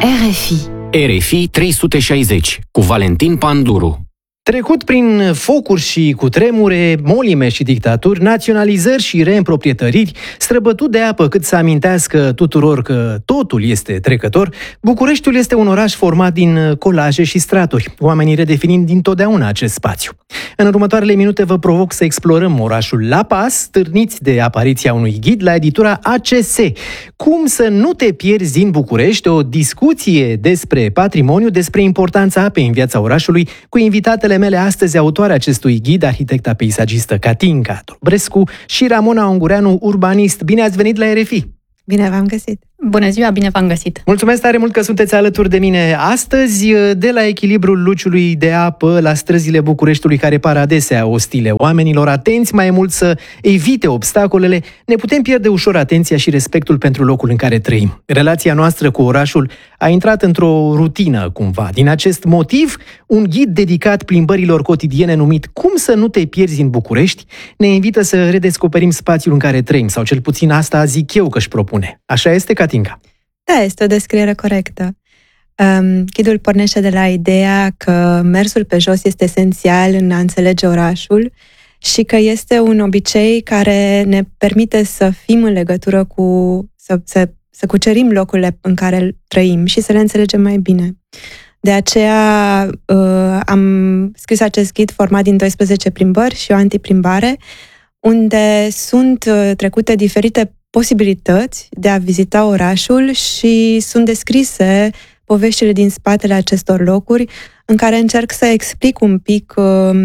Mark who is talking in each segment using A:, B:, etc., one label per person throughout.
A: RFI.
B: RFI 360 cu Valentin Panduru.
C: Trecut prin focuri și cutremure, molime și dictaturi, naționalizări și reîmproprietăriri, străbătut de apă cât să amintească tuturor că totul este trecător, Bucureștiul este un oraș format din colaje și straturi, oamenii redefinind dintotdeauna acest spațiu. În următoarele minute vă provoc să explorăm orașul la pas, stârniți de apariția unui ghid la editura ACS. Cum să nu te pierzi din București, o discuție despre patrimoniu, despre importanța apei în viața orașului, cu invitatele mele astăzi, autoarea acestui ghid, arhitecta peisagistă Katinka Dobrescu și Ramona Ungureanu, urbanist. Bine ați venit la RFI!
D: Bine v-am găsit!
A: Bună ziua, bine v-am găsit!
C: Mulțumesc tare mult că sunteți alături de mine astăzi, de la echilibrul luciului de apă la străzile Bucureștiului care par adesea ostile oamenilor atenți mai mult să evite obstacolele, ne putem pierde ușor atenția și respectul pentru locul în care trăim. Relația noastră cu orașul a intrat într-o rutină cumva. Din acest motiv, un ghid dedicat plimbărilor cotidiene numit Cum să nu te pierzi în București ne invită să redescoperim spațiul în care trăim, sau cel puțin asta zic eu că își propune. Așa este, Katinka?
D: Da, este o descriere corectă. Ghidul pornește de la ideea că mersul pe jos este esențial în a înțelege orașul și că este un obicei care ne permite să fim în legătură cu, să cucerim locurile în care trăim și să le înțelegem mai bine. De aceea am scris acest ghid format din 12 plimbări și o antiplimbare, unde sunt trecute diferite posibilități de a vizita orașul și sunt descrise poveștile din spatele acestor locuri, în care încerc să explic un pic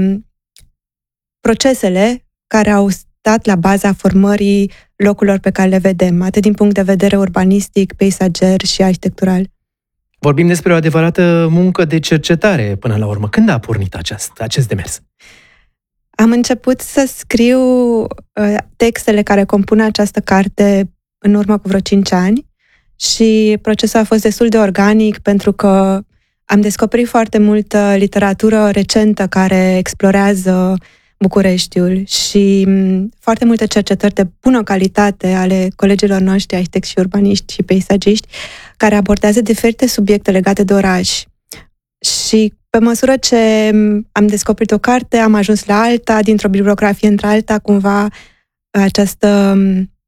D: procesele care au stat la baza formării locurilor pe care le vedem, atât din punct de vedere urbanistic, peisager și arhitectural.
C: Vorbim despre o adevărată muncă de cercetare până la urmă. Când a pornit acest demers?
D: Am început să scriu textele care compun această carte în urmă cu vreo 5 ani și procesul a fost destul de organic pentru că am descoperit foarte multă literatură recentă care explorează Bucureștiul și foarte multe cercetări de bună calitate ale colegilor noștri, arhitecți și urbaniști și peisagiști, care abordează diferite subiecte legate de oraș. Și pe măsură ce am descoperit o carte, am ajuns la alta, dintr-o bibliografie într-alta, cumva această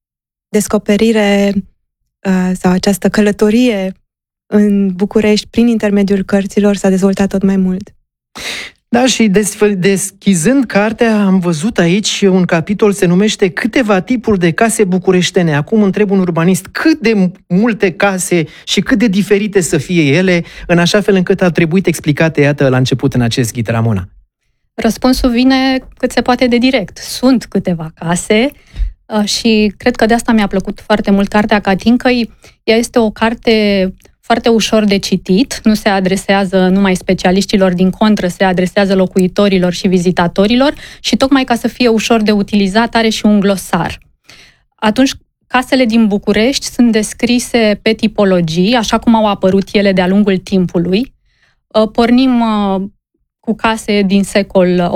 D: descoperire sau această călătorie în București prin intermediul cărților s-a dezvoltat tot mai mult.
C: Da, și deschizând cartea, am văzut aici un capitol, se numește Câteva tipuri de case bucureștene. Acum întreb un urbanist cât de multe case și cât de diferite să fie ele, în așa fel încât a trebuit explicate, iată, la început în acest ghid, Ramona.
A: Răspunsul vine cât se poate de direct. Sunt câteva case și cred că de asta mi-a plăcut foarte mult cartea Katinkei. Ea este o carte foarte ușor de citit, nu se adresează numai specialiștilor, din contră, se adresează locuitorilor și vizitatorilor și tocmai ca să fie ușor de utilizat are și un glosar. Atunci, casele din București sunt descrise pe tipologii, așa cum au apărut ele de-a lungul timpului. Pornim cu case din secol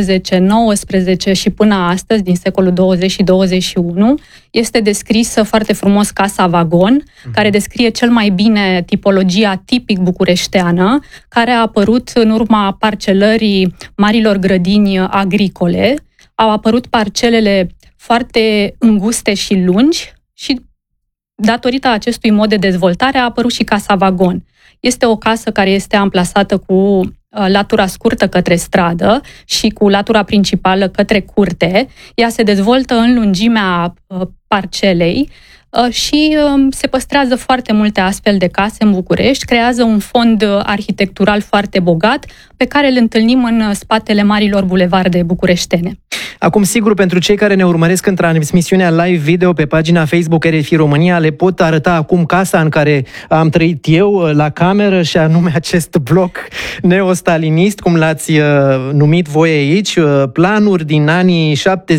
A: XVIII, XIX și până astăzi, din secolul 20 și 21. Este descrisă foarte frumos casa Vagon, care descrie cel mai bine tipologia tipic bucureșteană, care a apărut în urma parcelării marilor grădini agricole. Au apărut parcelele foarte înguste și lungi și datorită acestui mod de dezvoltare a apărut și casa Vagon. Este o casă care este amplasată cu latura scurtă către stradă și cu latura principală către curte. Ea se dezvoltă în lungimea parcelei și se păstrează foarte multe astfel de case în București, creează un fond arhitectural foarte bogat pe care îl întâlnim în spatele marilor bulevarde bucureștene.
C: Acum, sigur, pentru cei care ne urmăresc în transmisiunea live video pe pagina Facebook RFI România, le pot arăta acum casa în care am trăit eu la cameră, și anume acest bloc neostalinist, cum l-ați numit voi aici, planuri din anii 70-80.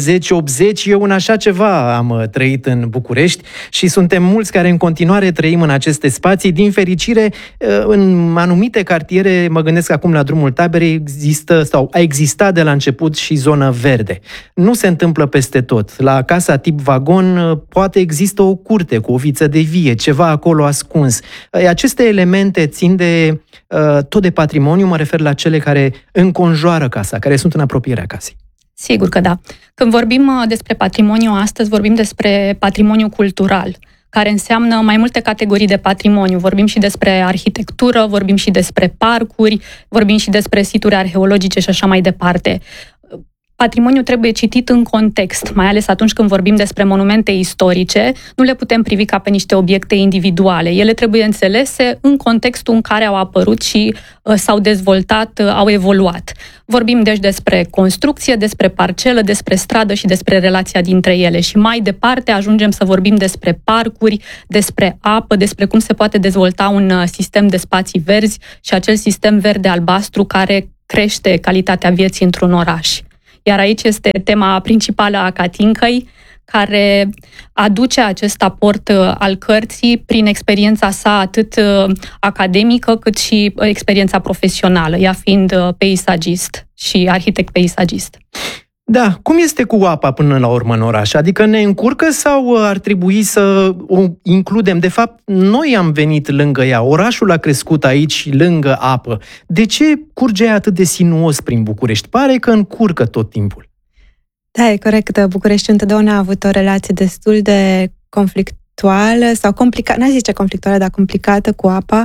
C: Eu în așa ceva am trăit în București și suntem mulți care în continuare trăim în aceste spații. Din fericire, în anumite cartiere, mă gândesc acum la Drumul Taberei, există sau a existat de la început și zonă verde. nu se întâmplă peste tot. La casa tip vagon poate există o curte cu o viță de vie, ceva acolo ascuns. Aceste elemente țin de tot de patrimoniu, mă refer la cele care înconjoară casa, care sunt în apropierea casei.
A: Sigur că da. Când vorbim despre patrimoniu astăzi, vorbim despre patrimoniu cultural, care înseamnă mai multe categorii de patrimoniu. Vorbim și despre arhitectură, vorbim și despre parcuri, vorbim și despre situri arheologice și așa mai departe. Patrimoniul trebuie citit în context, mai ales atunci când vorbim despre monumente istorice, nu le putem privi ca pe niște obiecte individuale. Ele trebuie înțelese în contextul în care au apărut și s-au dezvoltat, au evoluat. Vorbim deci despre construcție, despre parcelă, despre stradă și despre relația dintre ele. Și mai departe ajungem să vorbim despre parcuri, despre apă, despre cum se poate dezvolta un sistem de spații verzi și acel sistem verde-albastru care crește calitatea vieții într-un oraș. Iar aici este tema principală a Katinkăi, care aduce acest aport al cărții prin experiența sa atât academică cât și experiența profesională, ea fiind peisagist și arhitect peisagist.
C: Da, cum este cu apa până la urmă în oraș? Adică ne încurcă sau ar trebui să o includem? De fapt, noi am venit lângă ea, orașul a crescut aici lângă apă. De ce curge atât de sinuos prin București? Pare că încurcă tot timpul.
D: Da, e corect. București întotdeauna a avut o relație destul de conflictuală sau complicată, n-aș zice conflictuală, dar complicată cu apa.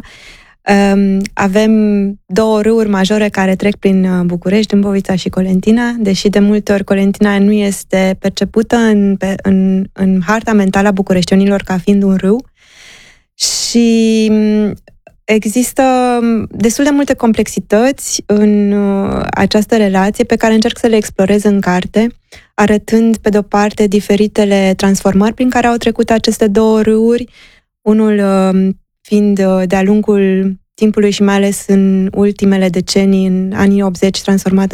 D: Avem două râuri majore care trec prin București, Dâmbovița și Colentina, deși de multe ori Colentina nu este percepută în harta mentală a bucureștionilor ca fiind un râu. Și există destul de multe complexități în această relație pe care încerc să le explorez în carte, arătând pe de-o parte diferitele transformări prin care au trecut aceste două râuri, unul fiind de-a lungul timpului și mai ales în ultimele decenii, în anii 80, transformat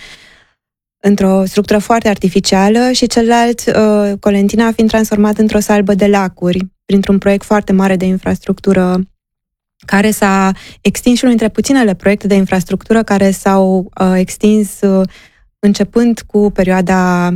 D: într-o structură foarte artificială și celălalt, Colentina, fiind transformat într-o salbă de lacuri, printr-un proiect foarte mare de infrastructură care s-a extins și unul dintre puținele proiecte de infrastructură care s-au extins începând cu perioada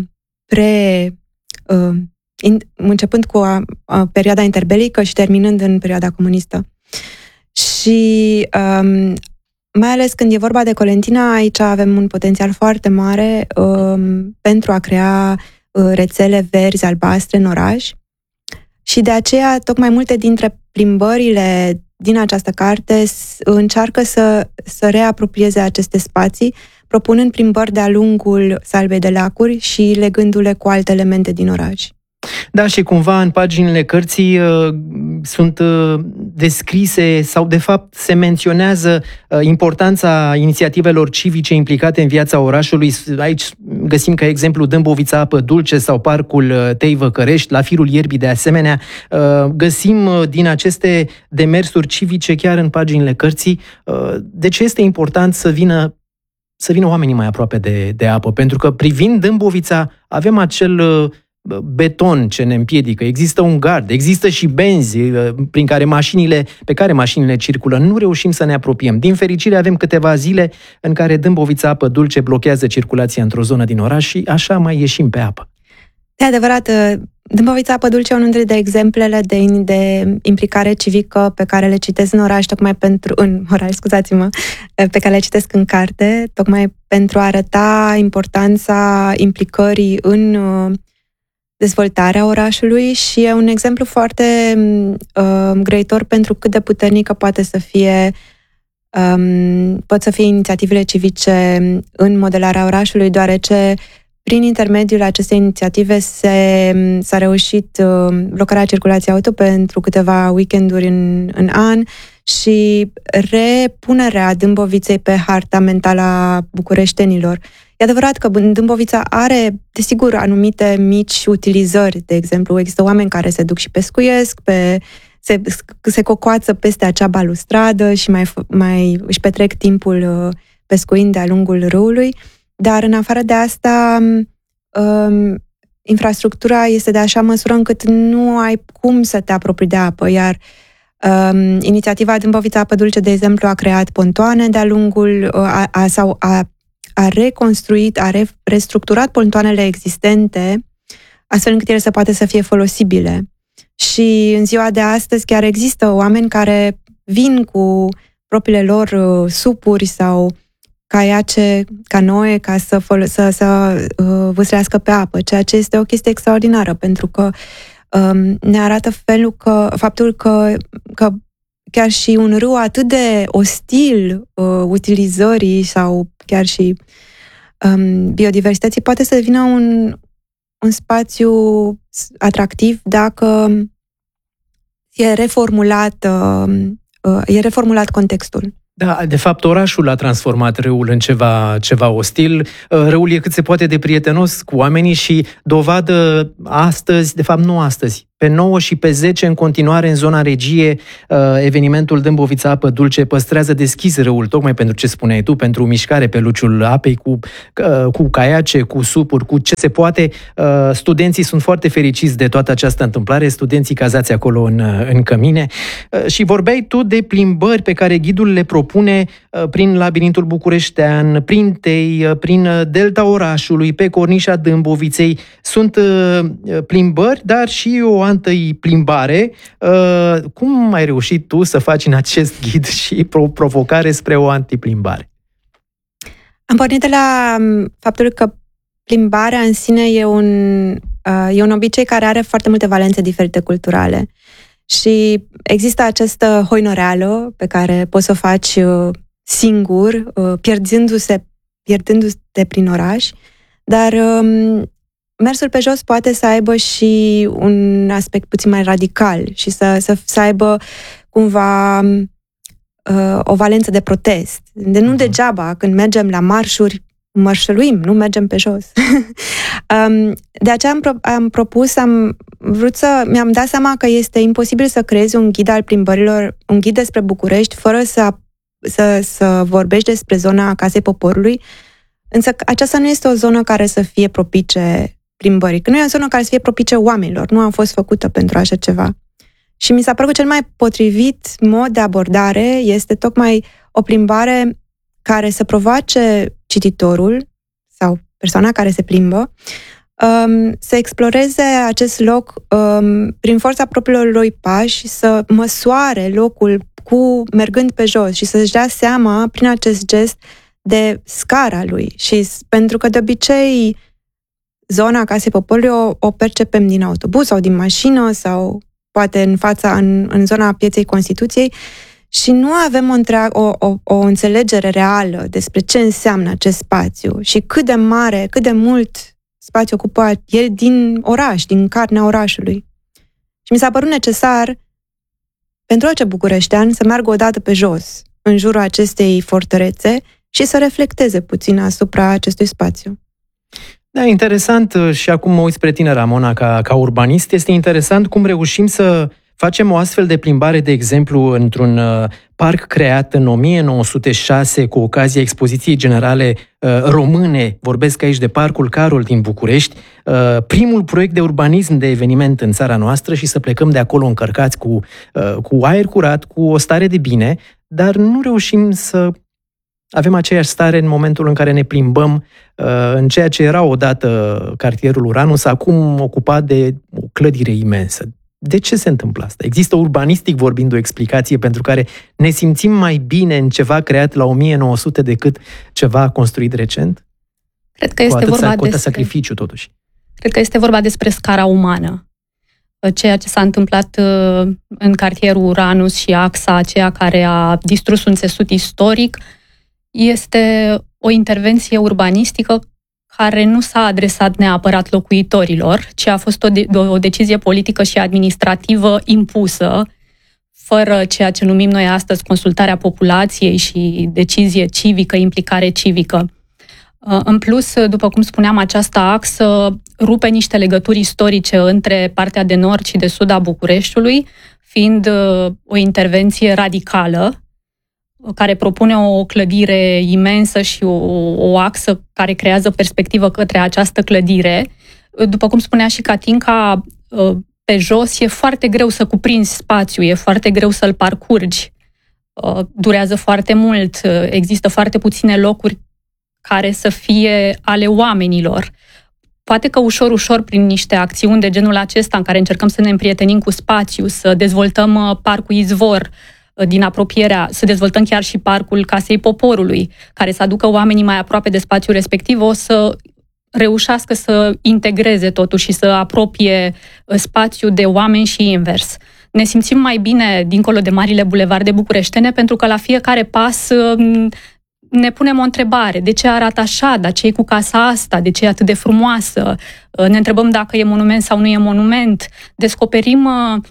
D: începând cu perioada interbelică și terminând în perioada comunistă. Și mai ales când e vorba de Colentina, aici avem un potențial foarte mare pentru a crea rețele verzi, albastre în oraș. Și de aceea, tocmai multe dintre plimbările din această carte încearcă să reapropieze aceste spații, propunând plimbări de-a lungul salbei de lacuri și legându-le cu alte elemente din oraș.
C: Da, și cumva în paginile cărții sunt descrise sau de fapt se menționează importanța inițiativelor civice implicate în viața orașului. Aici găsim ca exemplu Dâmbovița Apă Dulce sau Parcul Tei Văcărești, la firul ierbii de asemenea. Găsim din aceste demersuri civice chiar în paginile cărții. De ce este important să vină oamenii mai aproape de apă? Pentru că privind Dâmbovița avem acel beton ce ne împiedică, există un gard, există și benzi pe care mașinile circulă, nu reușim să ne apropiem. Din fericire avem câteva zile în care Dâmbovița Apă Dulce blochează circulația într-o zonă din oraș și așa mai ieșim pe apă.
D: De adevărat, Dâmbovița Apă Dulce e unul dintre exemplele de implicare civică pe care le citesc în oraș, pe care le citesc în carte, tocmai pentru a arăta importanța implicării în dezvoltarea orașului și e un exemplu foarte grăitor pentru cât de puternică pot să fie inițiativele civice în modelarea orașului, deoarece prin intermediul acestei inițiative s-a reușit blocarea circulației auto pentru câteva weekenduri în an și repunerea Dâmboviței pe harta mentală a bucureștenilor. E adevărat că Dâmbovița are, desigur, anumite mici utilizări. De exemplu, există oameni care se duc și pescuiesc, se cocoață peste acea balustradă și mai își petrec timpul pescuind de-a lungul râului. Dar, în afară de asta, infrastructura este de așa măsură încât nu ai cum să te apropii de apă, iar inițiativa Dâmbovița Apă Dulce, de exemplu, a creat pontoane de-a lungul sau a a reconstruit, a restructurat pontoanele existente, astfel încât ele să poate să fie folosibile. Și în ziua de astăzi chiar există oameni care vin cu propriile lor supuri sau caiace, canoe, ca să vâslească pe apă, ceea ce este o chestie extraordinară, pentru că ne arată faptul că chiar și un râu atât de ostil utilizării sau chiar și biodiversității poate să devină un spațiu atractiv dacă e reformulat contextul.
C: Da, de fapt, orașul a transformat râul în ceva ostil. Râul e cât se poate de prietenos cu oamenii și dovadă astăzi, de fapt nu astăzi, pe 9 și pe 10 în continuare în zona Regie, evenimentul Dâmbovița Apă Dulce păstrează deschis râul, tocmai pentru ce spuneai tu, pentru mișcare pe luciul apei, cu caiace, cu supuri, cu ce se poate. Studenții sunt foarte fericiți de toată această întâmplare, studenții cazați acolo în cămine. Și vorbeai tu de plimbări pe care ghidul le propune prin labirintul bucureștean, prin Tei, prin delta orașului, pe cornișa Dâmboviței. Sunt plimbări, dar și o întâi plimbare. Cum ai reușit tu să faci în acest ghid și provocare spre o antiplimbare?
D: Am pornit de la faptul că plimbarea în sine e un obicei care are foarte multe valențe diferite culturale. Și există această hoinoreală pe care poți să o faci singur, pierdându-te prin oraș, dar mersul pe jos poate să aibă și un aspect puțin mai radical și să aibă cumva o valență de protest. Nu degeaba, când mergem la marșuri, mărșăluim, nu mergem pe jos. De aceea mi-am dat seama că este imposibil să creezi un ghid al plimbărilor, un ghid despre București, fără să vorbești despre zona Casei Poporului, însă aceasta nu este o zonă care să fie propice plimbării, că nu e o zonă care să fie propice oamenilor, nu a fost făcută pentru așa ceva. Și mi s-a părut că cel mai potrivit mod de abordare este tocmai o plimbare care să provoace cititorul sau persoana care se plimbă să exploreze acest loc prin forța propriilor lui pași, să măsoare locul mergând pe jos și să-și dea seama prin acest gest de scara lui. Și pentru că de obicei zona Casei Poporului o percepem din autobuz sau din mașină sau poate în zona Pieței Constituției și nu avem o înțelegere reală despre ce înseamnă acest spațiu și cât de mare, cât de mult spațiu ocupă el din oraș, din carnea orașului. Și mi s-a părut necesar pentru orice bucureștean să meargă odată pe jos, în jurul acestei fortărețe și să reflecteze puțin asupra acestui spațiu.
C: Da, interesant și acum mă uit spre tine, Ramona, ca urbanist. Este interesant cum reușim să facem o astfel de plimbare, de exemplu, într-un parc creat în 1906 cu ocazia Expoziției Generale Române. Vorbesc aici de Parcul Carol din București, primul proiect de urbanism de eveniment în țara noastră și să plecăm de acolo încărcați cu aer curat, cu o stare de bine, dar nu reușim să avem aceeași stare în momentul în care ne plimbăm în ceea ce era odată cartierul Uranus, acum ocupat de o clădire imensă. De ce se întâmplă asta? Există urbanistic vorbind o explicație pentru care ne simțim mai bine în ceva creat la 1900 decât ceva construit recent?
A: Cred că este vorba
C: despre sacrificiu, totuși.
A: Cred că este vorba despre scara umană. Ceea ce s-a întâmplat în cartierul Uranus și axa aceea care a distrus un țesut istoric este o intervenție urbanistică care nu s-a adresat neapărat locuitorilor, ci a fost o decizie politică și administrativă impusă, fără ceea ce numim noi astăzi consultarea populației și decizie civică, implicare civică. În plus, după cum spuneam, această axă rupe niște legături istorice între partea de nord și de sud a Bucureștiului, fiind o intervenție radicală, care propune o clădire imensă și o axă care creează perspectivă către această clădire. După cum spunea și Catinca, pe jos e foarte greu să cuprinzi spațiu, e foarte greu să-l parcurgi. Durează foarte mult, există foarte puține locuri care să fie ale oamenilor. Poate că ușor, prin niște acțiuni de genul acesta, în care încercăm să ne împrietenim cu spațiu, să dezvoltăm parcul Izvor din apropierea, să dezvoltăm chiar și parcul Casei Poporului, care să aducă oamenii mai aproape de spațiul respectiv, o să reușească să integreze totul și să apropie spațiul de oameni și invers. Ne simțim mai bine dincolo de marile bulevarde bucureștene, pentru că la fiecare pas ne punem o întrebare. De ce arată așa? Dar ce e cu casa asta? De ce e atât de frumoasă? Ne întrebăm dacă e monument sau nu e monument. Descoperim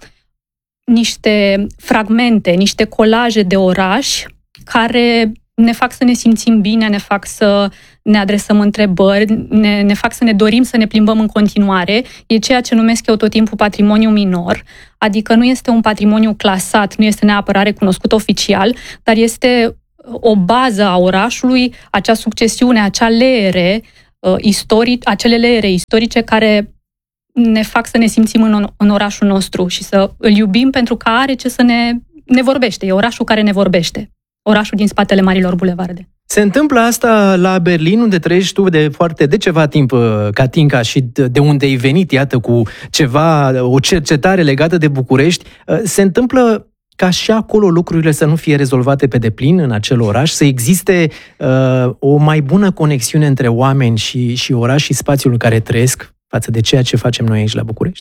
A: niște fragmente, niște colaje de oraș care ne fac să ne simțim bine, ne fac să ne adresăm întrebări, ne fac să ne dorim să ne plimbăm în continuare. E ceea ce numesc eu tot timpul patrimoniu minor, adică nu este un patrimoniu clasat, nu este neapărat recunoscut oficial, dar este o bază a orașului, acea succesiune, acele leere istorice care ne fac să ne simțim în orașul nostru și să îl iubim pentru că are ce să ne vorbește. E orașul care ne vorbește. Orașul din spatele marilor bulevarde.
C: Se întâmplă asta la Berlin, unde trăiești tu de ceva timp, Katinka, și de unde ai venit, iată, cu o cercetare legată de București. Se întâmplă ca și acolo lucrurile să nu fie rezolvate pe deplin în acel oraș, să existe o mai bună conexiune între oameni și oraș și spațiul în care trăiesc față de ceea ce facem noi aici la București?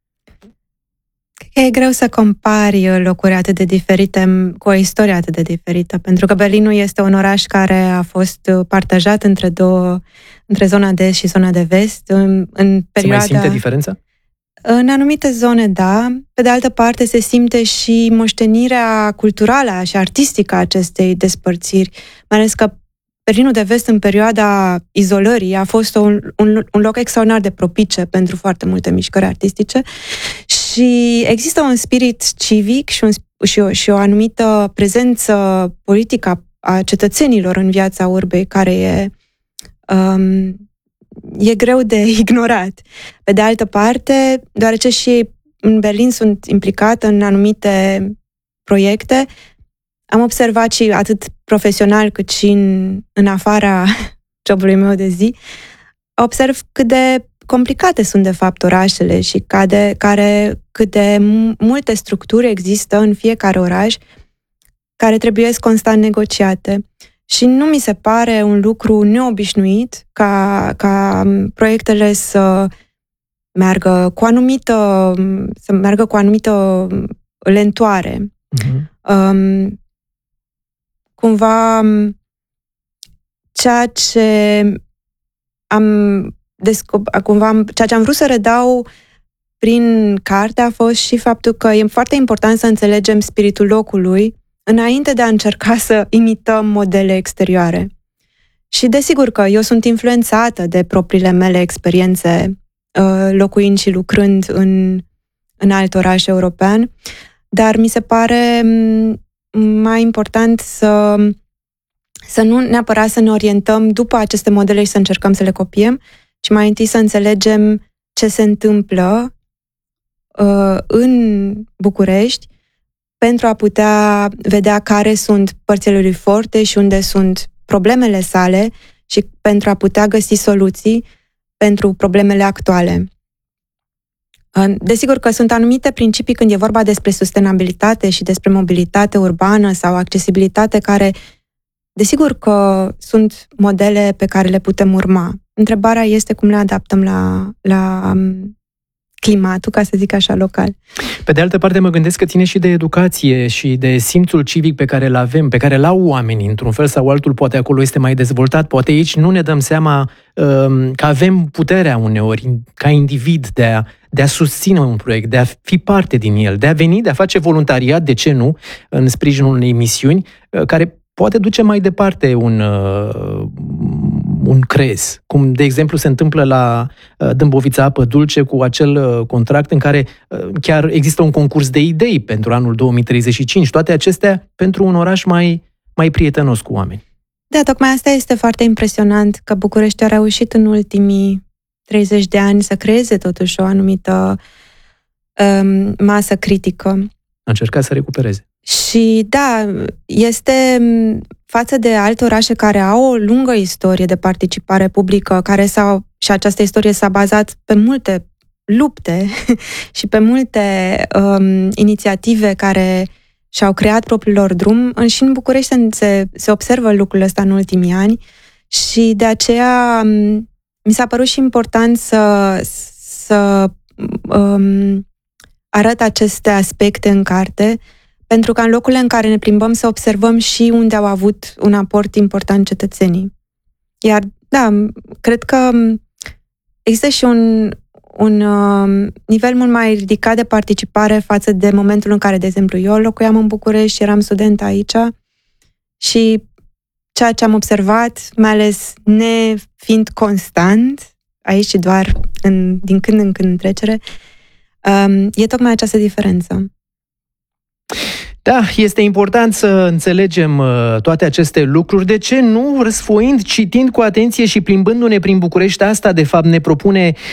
D: E greu să compari locuri atât de diferite cu o istorie atât de diferită, pentru că Berlinul este un oraș care a fost partajat între zona de est și zona de vest. În perioada...
C: Se mai simte diferența?
D: În anumite zone, da. Pe de altă parte, se simte și moștenirea culturală și artistică a acestei despărțiri, mai ales că Berlinul de Vest, în perioada izolării, a fost un loc extraordinar de propice pentru foarte multe mișcări artistice și există un spirit civic și o anumită prezență politică a cetățenilor în viața urbei care e greu de ignorat. Pe de altă parte, deoarece și în Berlin sunt implicată în anumite proiecte, am observat și atât profesional cât și în afara jobului meu de zi, observ cât de complicate sunt de fapt orașele și cât de multe structuri există în fiecare oraș care trebuie constant negociate. Și nu mi se pare un lucru neobișnuit ca proiectele să meargă cu anumită lentoare. Uh-huh. Cumva ceea ce am vrut să redau prin carte a fost și faptul că e foarte important să înțelegem spiritul locului înainte de a încerca să imităm modele exterioare. Și desigur că eu sunt influențată de propriile mele experiențe locuind și lucrând în alt oraș european, dar mi se pare mai important să nu neapărat să ne orientăm după aceste modele și să încercăm să le copiem, ci mai întâi să înțelegem ce se întâmplă în București pentru a putea vedea care sunt părțile lui forte și unde sunt problemele sale și pentru a putea găsi soluții pentru problemele actuale. Desigur că sunt anumite principii când e vorba despre sustenabilitate și despre mobilitate urbană sau accesibilitate care, desigur că sunt modele pe care le putem urma. Întrebarea este cum le adaptăm la climatul, ca să zic așa, local.
C: Pe de altă parte, mă gândesc că ține și de educație și de simțul civic pe care îl avem, pe care îl au oamenii, într-un fel sau altul, poate acolo este mai dezvoltat, poate aici nu ne dăm seama că avem puterea uneori, ca individ, de a susține un proiect, de a fi parte din el, de a veni, de a face voluntariat, de ce nu, în sprijinul unei misiuni care poate duce mai departe un crez, cum de exemplu se întâmplă la Dâmbovița Apă Dulce cu acel contract în care chiar există un concurs de idei pentru anul 2035, toate acestea pentru un oraș mai prietenos cu oameni.
D: Da, tocmai asta este foarte impresionant, că București a reușit în ultimii 30 de ani să creeze totuși o anumită masă critică.
C: A încercat să recupereze.
D: Și da, este față de alte orașe care au o lungă istorie de participare publică, și această istorie s-a bazat pe multe lupte și pe multe inițiative care și-au creat propriul lor drum, și în București se observă lucrul ăsta în ultimii ani și de aceea mi s-a părut și important să arăt aceste aspecte în carte, pentru că în locurile în care ne plimbăm să observăm și unde au avut un aport important cetățenii. Iar, da, cred că există și un nivel mult mai ridicat de participare față de momentul în care, de exemplu, eu locuiam în București și eram student aici și ceea ce am observat, mai ales nefiind constant, aici și doar din când în când în trecere, e tocmai această diferență.
C: Da, este important să înțelegem toate aceste lucruri. De ce nu, răsfoind, citind cu atenție și plimbându-ne prin București, asta de fapt ne propune